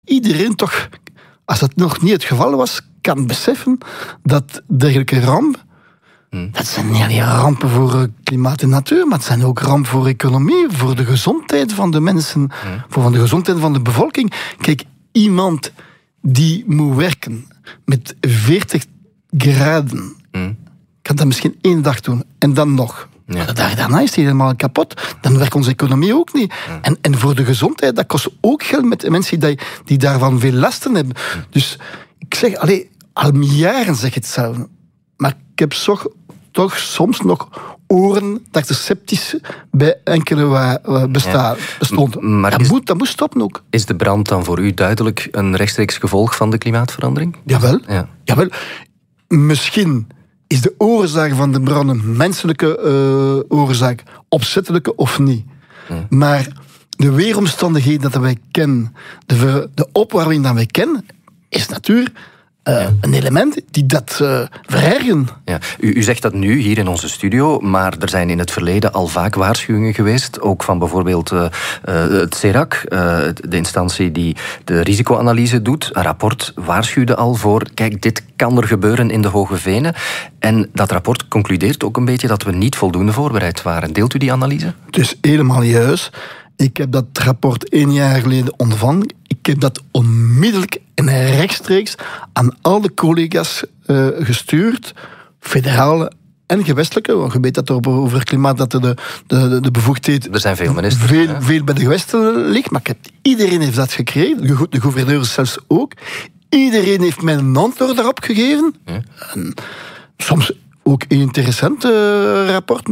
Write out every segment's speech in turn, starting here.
iedereen toch, als dat nog niet het geval was, kan beseffen dat dergelijke rampen, dat zijn niet alleen rampen voor klimaat en natuur, maar het zijn ook rampen voor economie, voor de gezondheid van de mensen, voor de gezondheid van de bevolking. Kijk, iemand die moet werken met 40 graden, kan dat misschien 1 dag doen en dan nog. Ja. Maar de dag daarna is hij helemaal kapot. Dan werkt onze economie ook niet. En voor de gezondheid, dat kost ook geld met de mensen die daarvan veel lasten hebben. Dus ik zeg, al jaren zeg ik hetzelfde. Maar ik heb toch soms nog oren dat er sceptisch bij enkele bestond. Maar dat moet stoppen ook. Is de brand dan voor u duidelijk een rechtstreeks gevolg van de klimaatverandering? Jawel. Misschien is de oorzaak van de brand een menselijke oorzaak, opzettelijke of niet. Maar de weeromstandigheden dat wij kennen, de opwarming dat wij kennen, is natuurlijk een element die dat verergen. Ja. U zegt dat nu, hier in onze studio, maar er zijn in het verleden al vaak waarschuwingen geweest, ook van bijvoorbeeld het CERAC, de instantie die de risicoanalyse doet. Een rapport waarschuwde al voor, kijk, dit kan er gebeuren in de Hoge Venen. En dat rapport concludeert ook een beetje dat we niet voldoende voorbereid waren. Deelt u die analyse? Het is helemaal juist. Ik heb dat rapport 1 jaar geleden ontvangen. Ik heb dat onmiddellijk en rechtstreeks aan al de collega's gestuurd, federale en gewestelijke. Want je weet dat er over klimaat dat de bevoegdheid... Er zijn veel ministers. Veel bij de gewesten ligt, maar iedereen heeft dat gekregen. De gouverneurs zelfs ook. Iedereen heeft mij een antwoord daarop gegeven. En soms ook een interessant rapport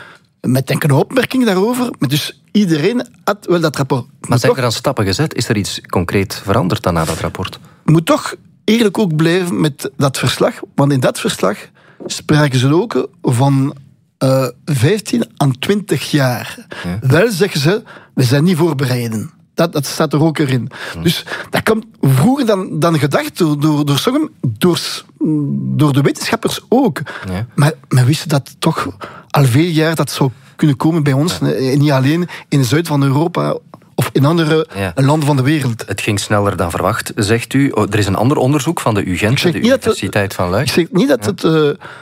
met enkele opmerkingen daarover. Maar dus iedereen had wel dat rapport. Maar zijn er dan stappen gezet? Is er iets concreet veranderd dan na dat rapport? Je moet toch eerlijk ook blijven met dat verslag. Want in dat verslag spraken ze ook van 15 aan 20 jaar. Wel zeggen ze, we zijn niet voorbereiden. Dat staat er ook erin. Dus dat komt vroeger dan gedacht door sommigen, door de wetenschappers ook. Ja. Maar we wisten dat toch al veel jaar dat zou kunnen komen bij ons. Ja. Niet alleen in het zuiden van Europa of in andere landen van de wereld. Het ging sneller dan verwacht, zegt u. Er is een ander onderzoek van de UGent, de Universiteit van Luik. Ik zeg niet dat het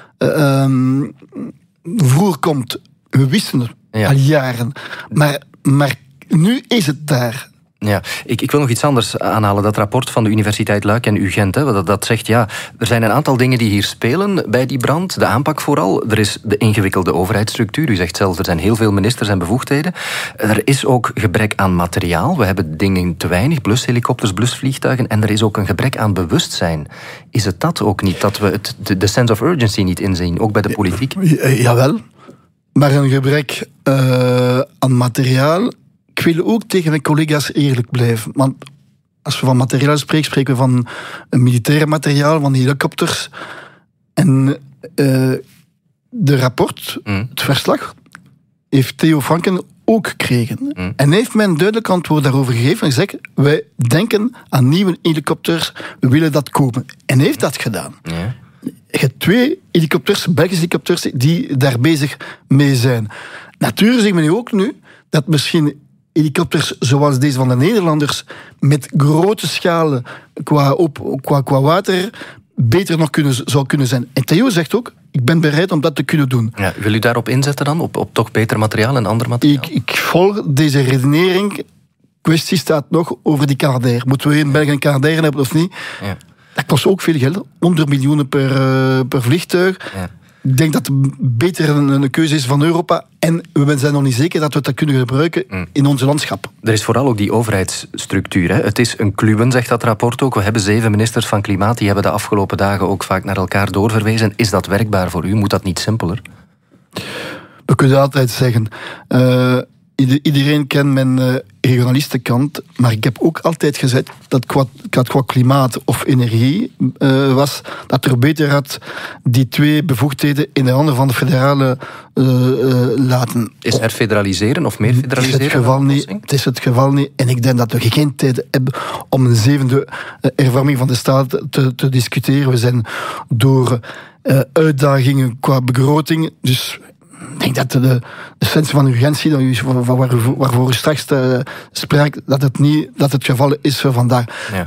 vroeger komt. We wisten het al jaren. Maar nu is het daar. Ja, ik wil nog iets anders aanhalen. Dat rapport van de Universiteit Luik en UGent, dat zegt, er zijn een aantal dingen die hier spelen bij die brand. De aanpak vooral. Er is de ingewikkelde overheidsstructuur. U zegt zelf, er zijn heel veel ministers en bevoegdheden. Er is ook gebrek aan materiaal. We hebben dingen te weinig, blushelikopters, blusvliegtuigen. En er is ook een gebrek aan bewustzijn. Is het dat ook niet? Dat we de sense of urgency niet inzien, ook bij de politiek? Jawel. Maar een gebrek aan materiaal. Ik wil ook tegen mijn collega's eerlijk blijven. Want als we van materiaal spreken we van militaire materiaal, van helikopters. En de rapport, het verslag, heeft Theo Franken ook gekregen. En hij heeft mij een duidelijk antwoord daarover gegeven. En gezegd, wij denken aan nieuwe helikopters, we willen dat kopen. En hij heeft dat gedaan. Ja. Je hebt 2 helikopters, Belgische helikopters, die daar bezig mee zijn. Natuurlijk zeggen we nu ook dat misschien helikopters zoals deze van de Nederlanders met grote schalen qua water beter nog zou kunnen zijn. En Theo zegt ook, ik ben bereid om dat te kunnen doen. Ja, wil u daarop inzetten dan? Op toch beter materiaal en ander materiaal? Ik volg deze redenering. Kwestie staat nog over die Canadair. Moeten we in België een Canadair hebben of niet? Ja. Dat kost ook veel geld. 100 miljoen per vliegtuig. Ja. Ik denk dat het beter een keuze is van Europa. En we zijn nog niet zeker dat we dat kunnen gebruiken in ons landschap. Er is vooral ook die overheidsstructuur. Hè. Het is een kluwen, zegt dat rapport ook. We hebben 7 ministers van Klimaat. Die hebben de afgelopen dagen ook vaak naar elkaar doorverwezen. Is dat werkbaar voor u? Moet dat niet simpeler? We kunnen altijd zeggen... Iedereen kent mijn regionalistenkant, maar ik heb ook altijd gezegd dat qua klimaat of energie was, dat er beter had die 2 bevoegdheden in de handen van de federale laten. Is er federaliseren of meer federaliseren? Het is het geval niet. En ik denk dat we geen tijd hebben om een 7e hervorming van de staat te discussiëren. We zijn door uitdagingen qua begroting, dus Ik denk dat de essentie van urgentie, waarvoor u straks sprak, dat het geval is vandaag. Ja.